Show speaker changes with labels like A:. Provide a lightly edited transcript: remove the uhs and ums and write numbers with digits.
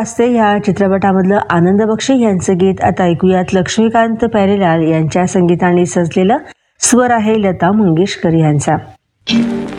A: वाचते या चित्रपटामधलं आनंद बक्षी यांचं गीत आता ऐकूयात. लक्ष्मीकांत प्यारेलाल यांच्या संगीताने सजलेलं, स्वर आहे लता मंगेशकर यांचा.